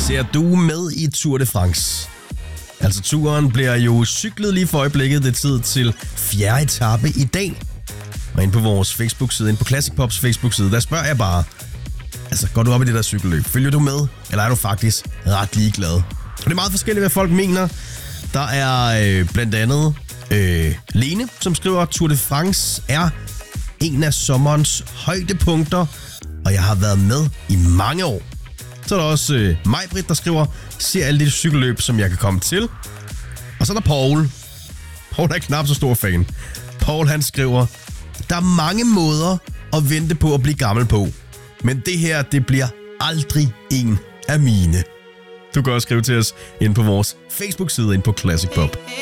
Ser du med i Tour de France? Altså turen bliver jo cyklet lige for øjeblikket. Det er tid til 4. etape i dag. Og inde på vores Facebook-side, inde på Classic Pops Facebook-side, der spørger jeg bare, altså går du op i det der cykelløb? Følger du med, eller er du faktisk ret ligeglad? Og det er meget forskelligt, hvad folk mener. Der er blandt andet Lene, som skriver, Tour de France er en af sommerens højdepunkter, og jeg har været med i mange år. Så er der også Majbrit, der skriver, ser alle de cykelløb, som jeg kan komme til. Og så er der Paul. Paul er knap så stor fan. Paul han skriver, der er mange måder at vente på at blive gammel på. Men det her, det bliver aldrig en af mine. Du kan også skrive til os ind på vores Facebook-side, ind på Classic Pop.